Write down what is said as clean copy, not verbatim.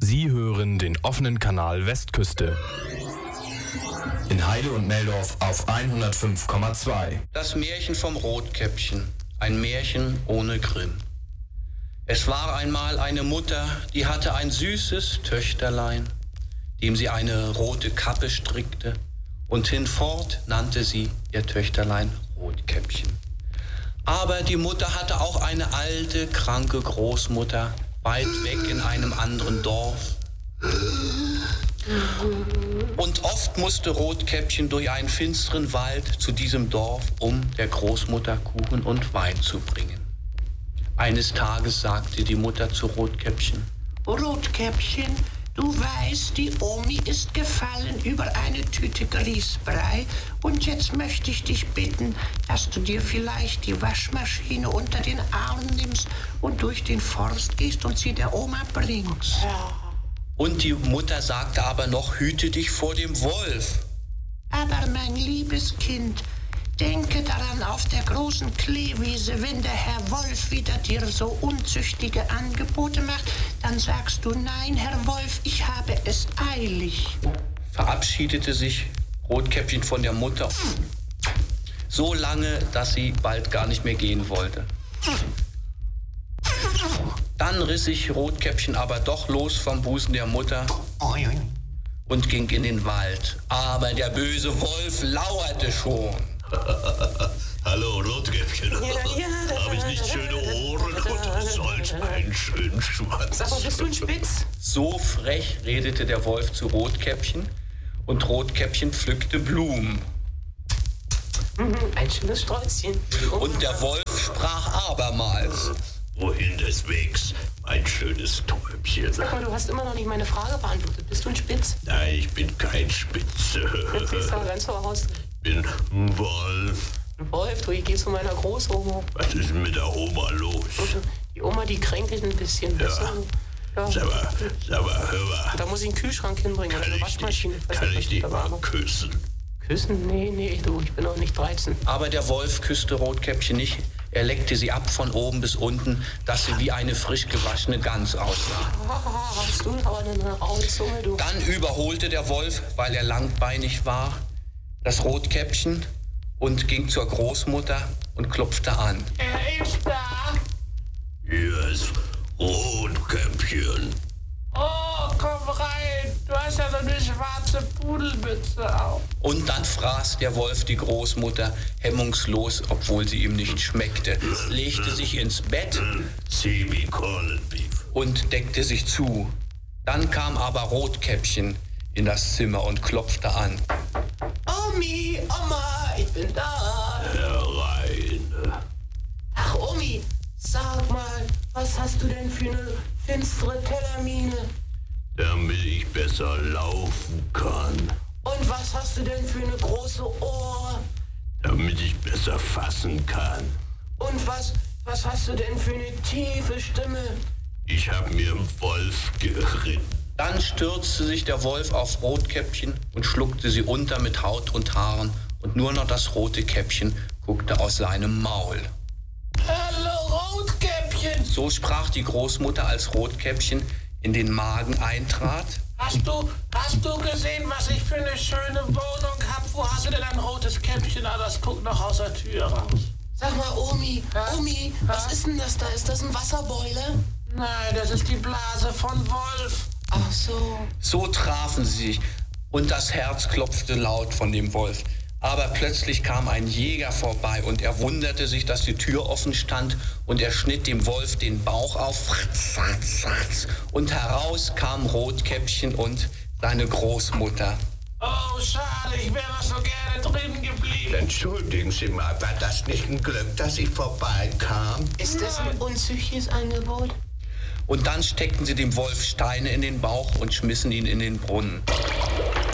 Sie hören den offenen Kanal Westküste. In Heide und Meldorf auf 105,2. Das Märchen vom Rotkäppchen. Ein Märchen ohne Grimm. Es war einmal eine Mutter, die hatte ein süßes Töchterlein, dem sie eine rote Kappe strickte, und hinfort nannte sie ihr Töchterlein Rotkäppchen. Aber die Mutter hatte auch eine alte, kranke Großmutter, weit weg in einem anderen Dorf. Und oft musste Rotkäppchen durch einen finsteren Wald zu diesem Dorf, um der Großmutter Kuchen und Wein zu bringen. Eines Tages sagte die Mutter zu Rotkäppchen: Rotkäppchen, du weißt, die Omi ist gefallen über eine Tüte Grießbrei, und jetzt möchte ich dich bitten, dass du dir vielleicht die Waschmaschine unter den Arm nimmst und durch den Forst gehst und sie der Oma bringst. Und die Mutter sagte aber noch: Hüte dich vor dem Wolf. Aber mein liebes Kind, denke daran, auf der großen Kleewiese, wenn der Herr Wolf wieder dir so unzüchtige Angebote macht, dann sagst du: Nein, Herr Wolf, ich habe es eilig. Verabschiedete sich Rotkäppchen von der Mutter so lange, dass sie bald gar nicht mehr gehen wollte. Dann riss sich Rotkäppchen aber doch los vom Busen der Mutter und ging in den Wald. Aber der böse Wolf lauerte schon. Hallo, Rotkäppchen. Habe ich nicht schöne Ohren und solch einen schönen Schwanz? Sag mal, bist du ein Spitz? So frech redete der Wolf zu Rotkäppchen, und Rotkäppchen pflückte Blumen. Ein schönes Sträußchen. Und der Wolf sprach abermals: Wohin des Wegs, mein schönes Täubchen? Sag mal, du hast immer noch nicht meine Frage beantwortet. Bist du ein Spitz? Nein, ich bin kein Spitze. Jetzt siehst du aber ganz so aus. Ich bin ein Wolf. Ein Wolf, du, ich geh zu meiner Großoma. Was ist denn mit der Oma los? Die Oma, die kränkelt ein bisschen. Ja. Ja. Sag mal, hör mal. Da muss ich einen Kühlschrank hinbringen oder eine Waschmaschine. Kann ich dich mal küssen? Küssen? Nee, du, ich bin noch nicht 13. Aber der Wolf küsste Rotkäppchen nicht. Er leckte sie ab von oben bis unten, dass sie wie eine frisch gewaschene Gans aussah. Hast du aber eine raue Zunge, du? Dann überholte der Wolf, weil er langbeinig war, das Rotkäppchen und ging zur Großmutter und klopfte an. Er ist da. Hier ist Rotkäppchen. Oh, komm rein. Du hast ja so eine schwarze Pudelmütze auf. Und dann fraß der Wolf die Großmutter hemmungslos, obwohl sie ihm nicht schmeckte, legte sich ins Bett Semi-Corned Beef. und deckte sich zu. Dann kam aber Rotkäppchen in das Zimmer und klopfte an. Omi, Oma, ich bin da. Herein. Ach, Omi, sag mal, was hast du denn für eine finstere Tellermine? Damit ich besser laufen kann. Und was hast du denn für eine große Ohr? Damit ich besser fassen kann. Und was hast du denn für eine tiefe Stimme? Ich hab mir einen Wolf geritten. Dann stürzte sich der Wolf auf Rotkäppchen und schluckte sie unter mit Haut und Haaren, und nur noch das rote Käppchen guckte aus seinem Maul. Hallo, Rotkäppchen. So sprach die Großmutter, als Rotkäppchen in den Magen eintrat. Hast du gesehen, was ich für eine schöne Wohnung hab? Wo hast du denn ein rotes Käppchen? Ah, das guckt noch aus der Tür raus. Sag mal, Omi, was ist denn das da? Ist das ein Wasserboiler? Nein, das ist die Blase von Wolf. Ach so. So trafen sie sich, und das Herz klopfte laut von dem Wolf. Aber plötzlich kam ein Jäger vorbei, und er wunderte sich, dass die Tür offen stand, und er schnitt dem Wolf den Bauch auf. Fratz, fratz, fratz. Und heraus kam Rotkäppchen und seine Großmutter. Oh, schade, ich wäre noch so gerne drin geblieben. Entschuldigen Sie mal, war das nicht ein Glück, dass ich vorbeikam? Ist das ein unzüchtiges Angebot? Und dann steckten sie dem Wolf Steine in den Bauch und schmissen ihn in den Brunnen.